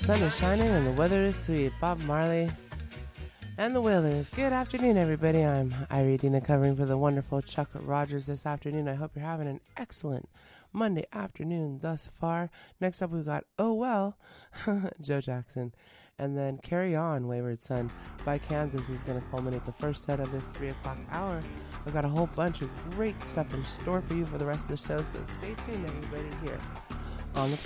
sun is shining and the weather is sweet. Bob Marley and the Wailers. Good afternoon, everybody. I'm Irie Dina covering for the wonderful Chuck Rogers this afternoon. I hope you're having an excellent Monday afternoon thus far. Next up, we've got Oh Well, Joe Jackson. And then Carry On, Wayward Son by Kansas is going to culminate the first set of this 3 o'clock hour. I've got a whole bunch of great stuff in store for you for the rest of the show, so stay tuned, everybody, here on the